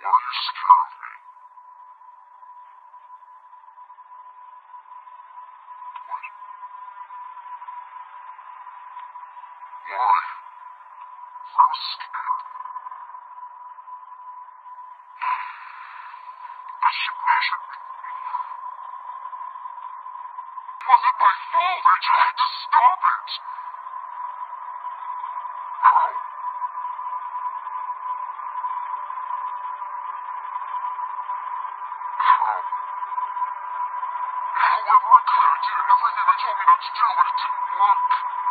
Are you scared of me? What? Why? I'm scared. It wasn't my fault. I tried to stop it. How? How? However I could, I did everything they told me not to do, but it didn't work.